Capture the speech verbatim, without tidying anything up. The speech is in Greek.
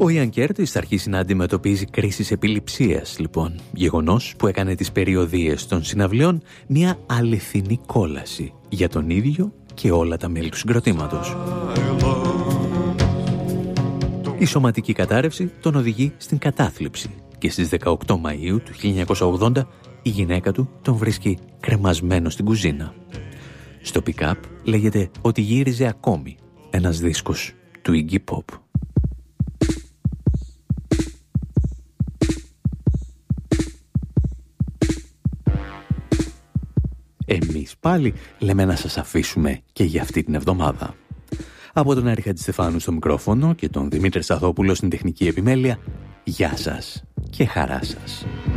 Ο Ιαν Κέρτις θα αρχίσει να αντιμετωπίζει κρίσεις επιληψίας, λοιπόν. Γεγονός που έκανε τις περιοδίες των συναυλιών μια αληθινή κόλαση για τον ίδιο και όλα τα μέλη του συγκροτήματος. Η σωματική κατάρρευση τον οδηγεί στην κατάθλιψη και στις δεκαοκτώ Μαΐου του χίλια εννιακόσια ογδόντα η γυναίκα του τον βρίσκει κρεμασμένο στην κουζίνα. Στο pick-up λέγεται ότι γύριζε ακόμη ένας δίσκος του Iggy Pop. Εμείς πάλι λέμε να σας αφήσουμε και για αυτή την εβδομάδα. Από τον Άρη Χατζηστεφάνου στο μικρόφωνο και τον Δημήτρη Σαθόπουλο στην τεχνική επιμέλεια, γεια σας και χαρά σας.